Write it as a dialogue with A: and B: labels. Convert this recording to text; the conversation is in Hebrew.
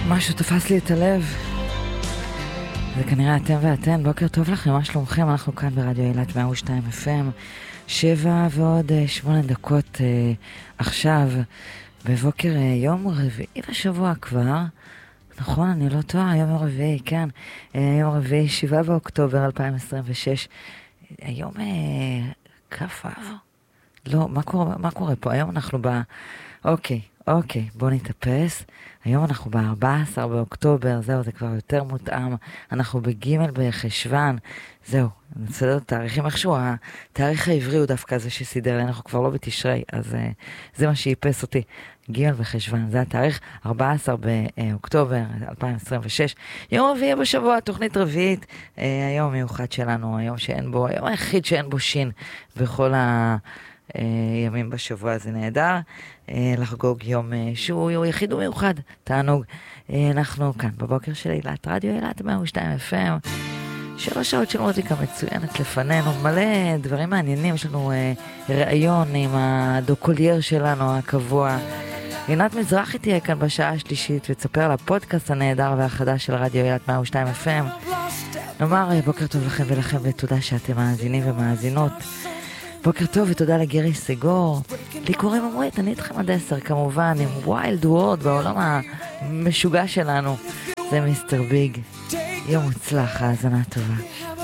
A: משהו תפס לי את הלב. זה כנראה אתם ואתן. בוקר טוב לכם, מה שלומכם? אנחנו כאן ברדיו אילת 102 FM, 7 ועוד 8 דקות עכשיו, בבוקר יום רביעי בשבוע כבר. נכון, אני לא טועה, יום רביעי, כן. יום רביעי, 7 באוקטובר 2026. היום כ"ו? לא, מה קורה פה? היום אנחנו אוקיי, בוא נתאפס. היום אנחנו ב-14 באוקטובר, זהו, זה כבר יותר מותאם. אנחנו בג' בחשוון, זהו, נסדר את התאריכים איכשהו. התאריך העברי הוא דווקא זה שסידר לי, אנחנו כבר לא בתשרי, אז זה מה שיפס אותי. ג' בחשוון, זה התאריך 14 באוקטובר 2026. יום רביעי בשבוע, תוכנית רביעית. היום מיוחד שלנו, היום היחיד שאין בו שין בכל ימים בשבוע, זה נהדר לחגוג יום שהוא יחיד ומיוחד, תענוג. אנחנו כאן בבוקר של אילת, רדיו אילת 102 FM, 3 שעות של מוזיקה מצוינת לפנינו, מלא דברים מעניינים. יש לנו ראיון עם הדוקולייר שלנו הקבוע, רינת מזרחי תהיה כאן בשעה השלישית ותספר על הפודקאסט הנהדר והחדש של רדיו אילת 102 FM. נאמר בוקר טוב לכם ולכם ותודה שאתם מאזינים ומאזינות. בוקר טוב ותודה לגירי סגור. לי קוראים אמרית, אני איתכם עד 10 כמובן, עם ויילד וורד בעולם המשוגע שלנו. זה מיסטר ביג. יום מוצלח, האזנה טובה.